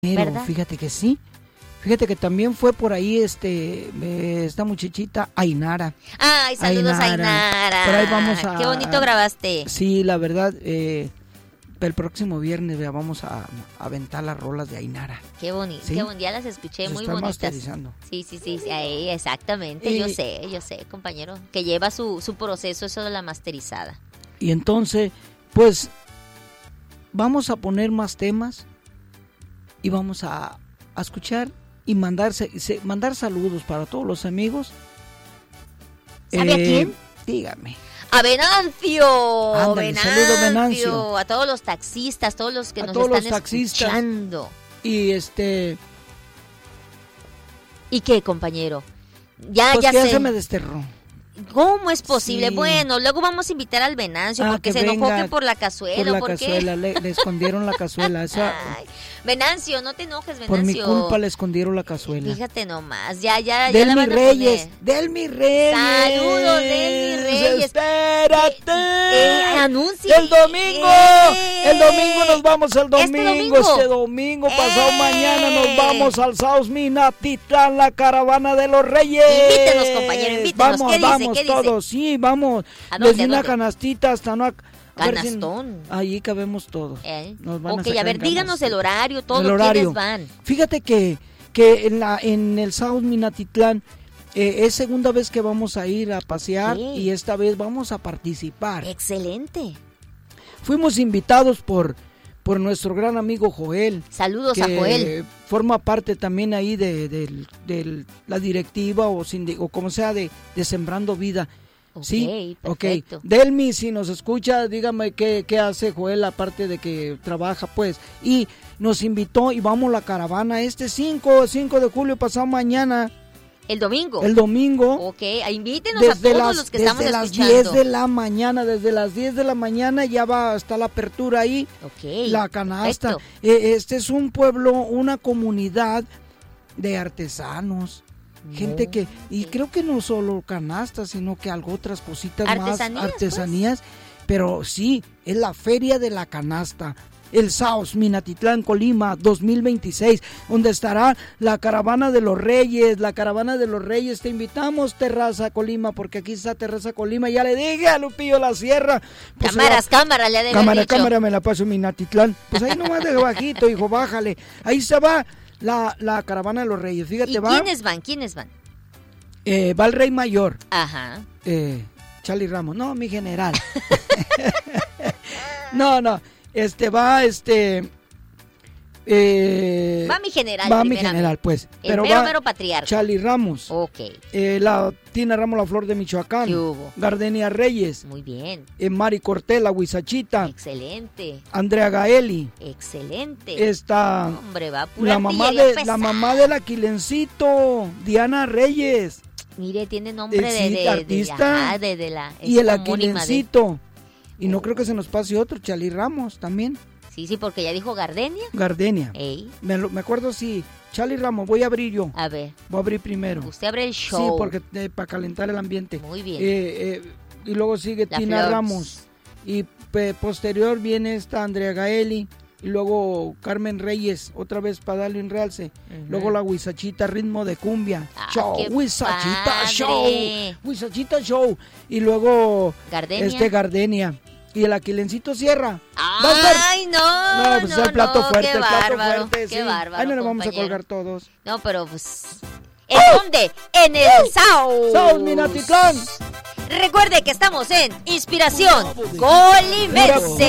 ¿verdad? Fíjate que sí. Fíjate que también fue por ahí esta muchachita Ainara. Ay, saludos Ainara. Por ahí vamos a... Qué bonito grabaste. Sí, la verdad, el próximo viernes vamos a aventar las rolas de Ainara. Qué bonito, ¿sí? Qué bonito, ya las escuché, muy bonitas. Masterizando. Sí, ahí, exactamente, yo sé, compañero, que lleva su proceso eso de la masterizada. Y entonces, pues, vamos a poner más temas y vamos a escuchar y mandar saludos para todos los amigos. ¿Sabe a quién? Dígame. A Venancio. Ándale, saludo Venancio. A todos los taxistas, todos los que nos están escuchando. Y ¿Y qué, compañero? Ya se me desterró. ¿Cómo es posible? Sí. Bueno, luego vamos a invitar al Venancio porque se enojó que por la cazuela. Por la cazuela, le escondieron la cazuela. Ay, Venancio, no te enojes, Venancio. Por mi culpa le escondieron la cazuela. Fíjate nomás, ya la van a Reyes, Delmi Reyes. Saludos, Delmi Reyes. Espérate. Anuncia. El domingo nos vamos Este domingo pasado mañana nos vamos al South Minatitlán, la caravana de los Reyes. Invítenos, compañero, invítenos. Vamos todos, sí, vamos. Desde una canastita hasta una... Canastón. Ahí cabemos todos. A ver, díganos el horario, todo, ¿quiénes van? Fíjate que en el South Minatitlán es segunda vez que vamos a ir a pasear y esta vez vamos a participar. Excelente. Fuimos invitados por nuestro gran amigo Joel. Saludos a Joel. Forma parte también ahí de la directiva o como sea de Sembrando Vida. Sí, perfecto. Delmi, si nos escucha, dígame qué hace Joel, aparte de que trabaja, pues. Y nos invitó y vamos a la caravana 5 de julio, pasado mañana. ¿El domingo? Ok, invítenos a todos los que estamos escuchando. Desde las 10 de la mañana ya va a estar la apertura ahí. La canasta. Este es un pueblo, una comunidad de artesanos. Gente creo que no solo canastas, sino que algo otras cositas más, artesanías, pues. Pero sí, es la Feria de la Canasta, el South Minatitlán, Colima, 2026, donde estará la Caravana de los Reyes. Te invitamos, Terraza Colima, porque aquí está Terraza Colima, ya le dije a Lupillo La Sierra. Pues cámara, le ha de haber dicho. Cámara, me la paso en Minatitlán. Pues ahí nomás de bajito, hijo, bájale. Ahí se va. La Caravana de los Reyes, fíjate, ¿Quiénes van? Va el Rey Mayor. Ajá. Charlie Ramos. No, mi general. No. Va mi general. Va mi general, pues. Pero va mero patriarca. Charlie Ramos. Ok. La Tina Ramos, la Flor de Michoacán. ¿Qué hubo? Gardenia Reyes. Muy bien. Mari Cortés, la Huizachita. Excelente. Andrea Gaeli. Excelente. Hombre, va pura la mamá del Aquilencito, Diana Reyes. Mire, tiene nombre de artista. Y el Aquilencito. Y no creo que se nos pase otro, Charlie Ramos también. Sí, porque ya dijo Gardenia. Ey. Me acuerdo, sí. Charlie Ramos, voy a abrir yo. A ver. Voy a abrir primero. Usted abre el show. Sí, porque para calentar el ambiente. Muy bien. Y luego sigue Tina Ramos. Y posterior viene esta Andrea Gaeli. Y luego Carmen Reyes, otra vez para darle un realce. Luego la Huizachita, ritmo de cumbia. Show, Huizachita Show. Huizachita Show. Y luego Gardenia. Y el Aquilencito Sierra. ¡Ay, no! No, pues el plato fuerte, qué bárbaro, qué sí. Bárbaro. Ahí no le vamos a colgar todos. No, pero pues... ¿En dónde? En el South Minatitlán. Recuerde que estamos en Inspiración Colimense.